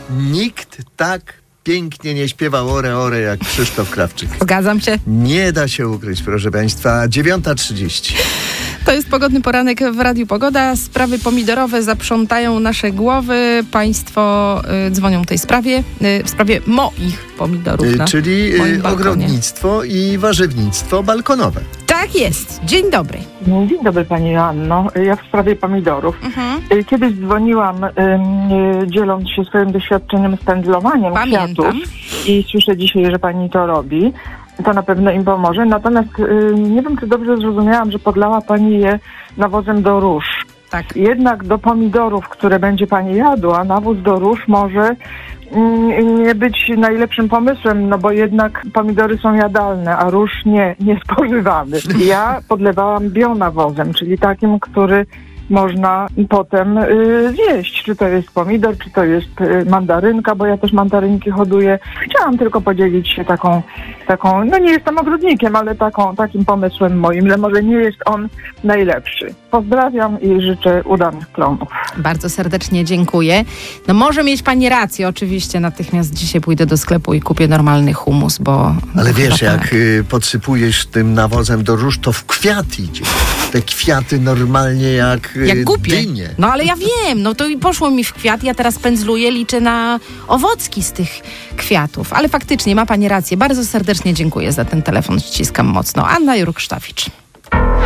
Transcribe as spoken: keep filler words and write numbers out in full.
Nikt tak pięknie nie śpiewał ore ore jak Krzysztof Krawczyk. Zgadzam się. Nie da się ukryć, proszę państwa. dziewiąta trzydzieści. To jest pogodny poranek w Radiu Pogoda. Sprawy pomidorowe zaprzątają nasze głowy. Państwo y, dzwonią w tej sprawie, y, w sprawie moich pomidorów na Y, Czyli moim y, balkonie. ogrodnictwo i warzywnictwo balkonowe. Tak jest. Dzień dobry. Dzień dobry Pani Joanno. Ja w sprawie pomidorów. Mhm. Kiedyś dzwoniłam, ym, y, dzieląc się swoim doświadczeniem z pędzlowaniem Pamiętam. kwiatów i słyszę dzisiaj, że Pani to robi. To na pewno im pomoże. Natomiast y, nie wiem, czy dobrze zrozumiałam, że podlała Pani je nawozem do róż. Tak. Jednak do pomidorów, które będzie Pani jadła, nawóz do róż może mm, nie być najlepszym pomysłem, no bo jednak pomidory są jadalne, a róż nie, nie spożywamy. Ja podlewałam bionawozem, czyli takim, który można potem y, zjeść. Czy to jest pomidor, czy to jest y, mandarynka, bo ja też mandarynki hoduję. Chciałam tylko podzielić się taką, taką, no nie jestem ogrodnikiem, ale taką, takim pomysłem moim, ale może nie jest on najlepszy. Pozdrawiam i życzę udanych plonów. Bardzo serdecznie dziękuję. No może mieć Pani rację, oczywiście. Natychmiast dzisiaj pójdę do sklepu i kupię normalny humus, bo... Ale bo wiesz, chyba jak tak. y, podsypujesz tym nawozem do róż, to w kwiat idzie. Te kwiaty normalnie jak, y, Jak kupię. dynie. No ale ja wiem, no to i poszło mi w kwiat. Ja teraz pędzluję, liczę na owocki z tych kwiatów. Ale faktycznie ma Pani rację. Bardzo serdecznie dziękuję za ten telefon. Ściskam mocno. Anna Jurk-Sztawicz.